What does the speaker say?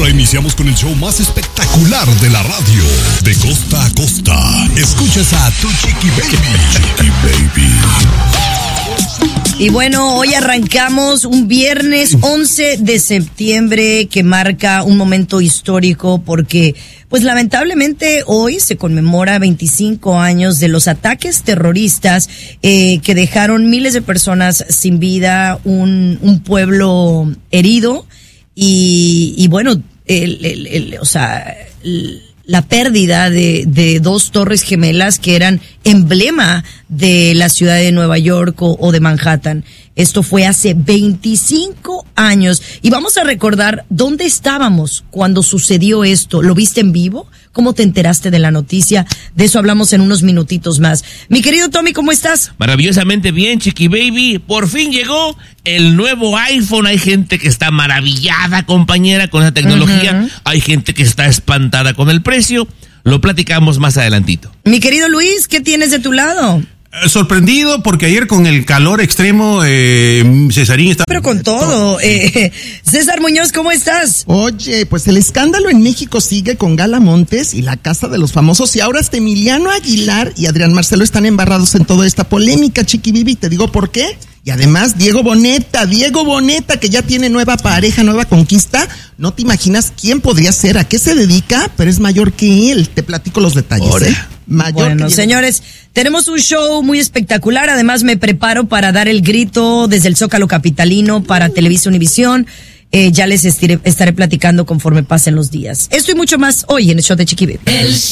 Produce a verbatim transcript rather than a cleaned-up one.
ahora iniciamos con el show más espectacular de la radio. De costa a costa, escuchas a tu Chiqui Baby. Chiqui Baby. Y bueno, hoy arrancamos un viernes once de septiembre que marca un momento histórico porque, pues lamentablemente hoy se conmemora veinticinco años de los ataques terroristas eh, que dejaron miles de personas sin vida, un, un pueblo herido y, y bueno, el, el, el, o sea, el, la pérdida de, de dos torres gemelas que eran emblema de la ciudad de Nueva York o, o de Manhattan. Esto fue hace veinticinco años y vamos a recordar dónde estábamos cuando sucedió esto. ¿Lo viste en vivo? ¿Cómo te enteraste de la noticia? De eso hablamos en unos minutitos más. Mi querido Tommy, ¿cómo estás? Maravillosamente bien, Chiqui Baby. Por fin llegó el nuevo iPhone. Hay gente que está maravillada, compañera, con esa tecnología. Uh-huh. Hay gente que está espantada con el precio. Lo platicamos más adelantito. Mi querido Luis, ¿qué tienes de tu lado? Sorprendido porque ayer con el calor extremo, eh, Cesarín está... Pero con todo, eh, César Muñoz, ¿cómo estás? Oye, pues el escándalo en México sigue con Gala Montes y la casa de los famosos y ahora hasta Emiliano Aguilar y Adrián Marcelo están embarrados en toda esta polémica, Chiqui Bibi, te digo por qué. Y además, Diego Boneta, Diego Boneta, que ya tiene nueva pareja, nueva conquista. No te imaginas quién podría ser, a qué se dedica, pero es mayor que él. Te platico los detalles, Ahora. ¿eh? Mayor bueno, que señores, tenemos un show muy espectacular. Además, me preparo para dar el grito desde el Zócalo Capitalino para Televisa Univisión. Eh, ya les estiré, estaré platicando conforme pasen los días. Esto y mucho más hoy en el show de Chiqui Baby. El